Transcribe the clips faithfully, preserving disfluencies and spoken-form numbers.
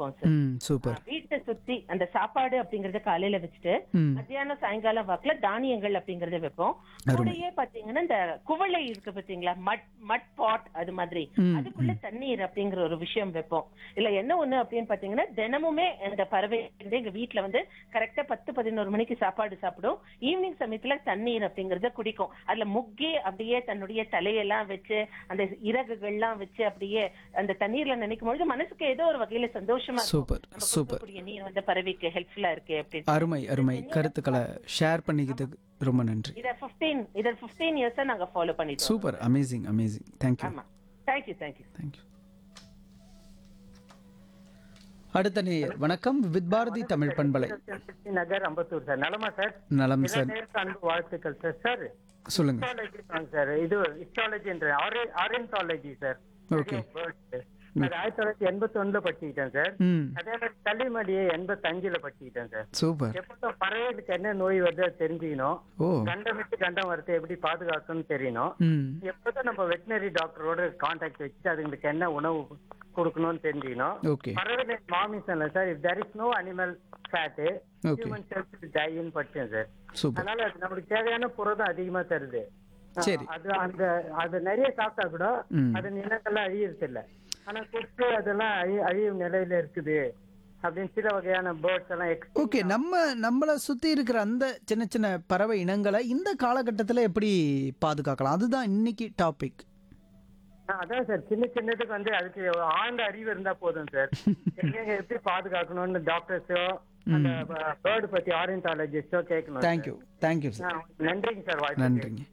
வைப்போம் சார். ம் சூப்பர். வீட்டை சுத்தி அந்த சாப்பாடு அப்படிங்கறத காலையில வச்சுட்டு ம் மத்தியானம் சாயங்காலம் வாக்குல தானியங்கள் அப்படிங்கறத வைப்போம். கூடயே பாத்தீங்கன்னா இந்த குவளை இருக்கு பாத்தீங்களா, மட் மட் பாட் அது மாதிரி, ம், அதுக்குள்ள தண்ணீர் அப்படிங்கிற ஒரு விஷயம் வைப்போம். இல்ல என்ன ஒண்ணு அப்படின்னு பாத்தீங்கன்னா, தினமுமே இந்த பறவை வந்து எங்க வீட்டுல வந்து கரெக்டா பத்து பதினோரு மணிக்கு சாப்பாடு சாப்பிடும். ஈவினிங் சமயத்துல தண்ணீர் அப்படிங்கறத குடிக்கும். அதுல முக்கி அப்படியே தன்னுடைய தலையெல்லாம் வச்சு அந்த இறகுகள்லாம் வச்சு அப்படியே அந்த தண்ணீர்ல நினைக்கும் பொழுது மனசுக்கு ஏதோ ஒரு வகையில சந்தோஷமா இருக்கும். சூப்பர் நம்ம சூப்பர். கொடுக்கக்கூடிய நீர் வந்து பறவைக்கு ஹெல்ப்ஃபுல்லா இருக்கு அப்படின்னு. அருமை அருமை கருத்துக்களை ஷேர் பண்ணிக்கிட்டதுக்கு ரொம்ப நன்றி. இத பதினைந்து இத பதினைந்து இயர்ஸா நாங்க ஃபாலோ பண்ணிட்டோம். Super, amazing amazing. தேங்க்யூ ஆமா, தேங்க்யூ தேங்க்யூ தேங்க்யூ. அடுத்த நேயர் வணக்கம், வித் பாரதி தமிழ் பண்பலை. நகர் அம்பத்தூர் சார். நலமா சார்? நலம் சார், அன்பு வாழ்த்துக்கள் சார். சார் சொல்லுங்க. சார் இது ஹிஸ்டாலஜி ஆரியன்டாலஜி சார். ஓகே. அது ஆயிரத்தி தொள்ளாயிரத்தி எண்பத்தி ஒண்ணுல படிச்சுக்கிட்டேன் சார். ம் அதே மாதிரி கள்ளிமடியை எண்பத்தி அஞ்சுல படிச்சுக்கிட்டேன் சார். சூப்பர். எப்போ பறவைகளுக்கு என்ன நோய் வருது அது தெரிஞ்சுக்கணும். ஓ கண்டம் விட்டு கண்டம் வரத்தை எப்படி பாதுகாக்கணும்னு தெரியணும். ம் எப்போதான் நம்ம வெட்டினரி டாக்டரோட கான்டாக்ட் வச்சுட்டு அதுங்களுக்கு என்ன உணவு கொடுக்கணும்னு தெரிஞ்சுக்கணும். ஓகே பறவைகள் மாமிசம் இல்ல sir. If there is no animal fat okay human cells டைன்னு படிச்சேன் சார். சூப்பர். அதனால அது நம்மளுக்கு தேவையான புரதம் அதிகமா தருது. சரி. அது அந்த அது நிறைய சாப்பிட்டா கூட ம் அது நிலங்கள்லாம் அழியறது இல்ல. ஆனா கொக்கு அதெல்லாம் அழி அழியும் நிலையில இருக்குது அப்படின்னு சில வகையான பேர்ட்ஸ் எல்லாம் ex- ஓகே. நம்ம நம்மளை சுற்றி இருக்கிற அந்த சின்ன சின்ன பறவை இனங்களை இந்த காலகட்டத்தில் எப்படி பாதுகாக்கலாம், அதுதான் இன்னைக்கு டாபிக். ஆ, அதான் சார். சின்ன சின்னதுக்கு வந்து அதுக்கு ஆழ்ந்த அறிவு இருந்தா போதும் சார். எங்க எப்படி பாதுகாக்கணும்னு டாக்டர்ஸோ அந்த பேர்டு பத்தி ஆரியன்டாலஜிஸ்டோ கேட்கணும். Thank you thank you sir. ஆ, நன்றிங்க சார். வாய்ப்பு நன்றிங்க.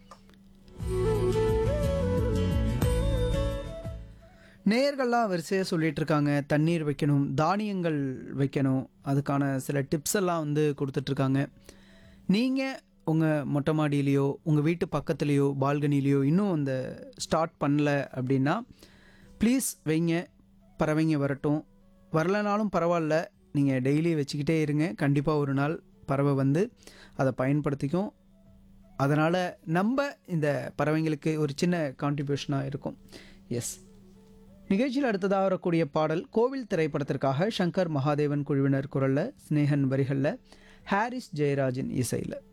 நேயர்கள்லாம் வரிசையாக சொல்லிட்டு இருக்காங்க, தண்ணீர் வைக்கணும், தானியங்கள் வைக்கணும், அதுக்கான சில டிப்ஸ் எல்லாம் வந்து கொடுத்துட்ருக்காங்க. நீங்கள் உங்கள் மொட்டை மாடியிலையோ உங்கள் வீட்டு பக்கத்துலேயோ பால்கனிலேயோ இன்னும் அந்த ஸ்டார்ட் பண்ணல அப்படின்னா ப்ளீஸ் வைங்க. பறவைங்க வரட்டும், வரலனாலும் பரவாயில்ல, நீங்கள் டெய்லி வச்சுக்கிட்டே இருங்க. கண்டிப்பாக ஒரு நாள் பறவை வந்து அதை பயன்படுத்திக்கும். அதனால் நம்ம இந்த பறவைங்களுக்கு ஒரு சின்ன கான்ட்ரிபியூஷனாக இருக்கும். எஸ். நிகழ்ச்சியில் அடுத்ததாக வரக்கூடிய பாடல் கோவில் திரைப்படத்திற்காக சங்கர் மகாதேவன் குழுவினர் குரலில், ஸ்னேகன் வரிகளில், ஹாரிஸ் ஜெயராஜின் இசையில்.